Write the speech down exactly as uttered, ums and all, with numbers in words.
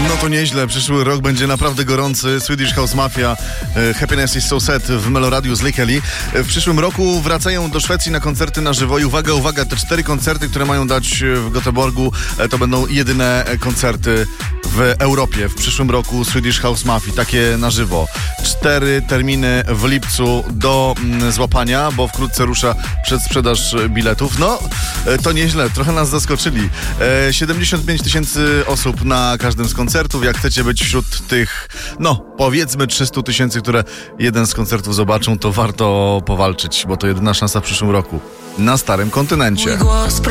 No to nieźle, przyszły rok będzie naprawdę gorący. Swedish House Mafia, Happiness is so sad w Meloradiu z Likeli. W przyszłym roku wracają do Szwecji na koncerty na żywo i uwaga, uwaga, te cztery koncerty, które mają dać w Göteborgu, to będą jedyne koncerty w Europie. W przyszłym roku Swedish House Mafia, takie na żywo. Cztery terminy w lipcu do mm, złapania, bo wkrótce rusza przedsprzedaż biletów. No, to nieźle, trochę nas zaskoczyli. E, siedemdziesiąt pięć tysięcy osób na każdym z koncertów. Jak chcecie być wśród tych, no, powiedzmy trzysta tysięcy, które jeden z koncertów zobaczą, to warto powalczyć, bo to jedyna szansa w przyszłym roku na starym kontynencie.